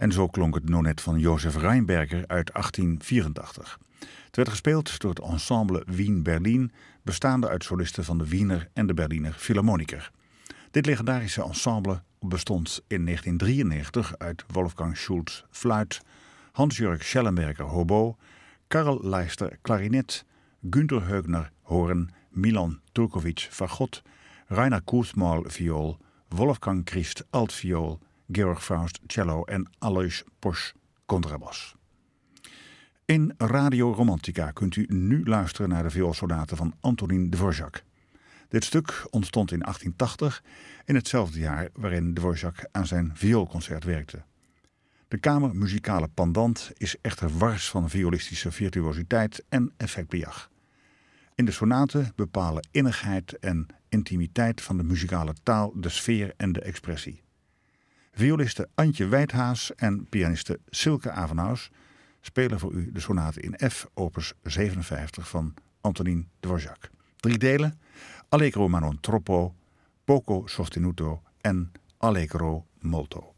En zo klonk het nonet van Josef Rheinberger uit 1884. Het werd gespeeld door het ensemble Wien-Berlin, bestaande uit solisten van de Wiener en de Berliner Philharmoniker. Dit legendarische ensemble bestond in 1993 uit Wolfgang Schultz fluit, Hans-Jörg Schellenberger hobo, Karl Leister klarinet, Günther Heugner hoorn, Milan Turkovic fagot, Rainer Kurzmaul viool, Wolfgang Christ altviool, Georg Faust cello en Alois Posch contrabas. In Radio Romantica kunt u nu luisteren naar de vioolsonate van Antonín Dvořák. Dit stuk ontstond in 1880, in hetzelfde jaar waarin Dvořák aan zijn vioolconcert werkte. De kamermuzikale pendant is echter wars van violistische virtuositeit en effectbejag. In de sonate bepalen innigheid en intimiteit van de muzikale taal de sfeer en de expressie. Violiste Antje Wijthaas en pianiste Silke Avenhaus spelen voor u de sonate in F, opus 57 van Antonín Dvořák. 3 delen: Allegro ma non troppo, poco sostenuto en Allegro molto.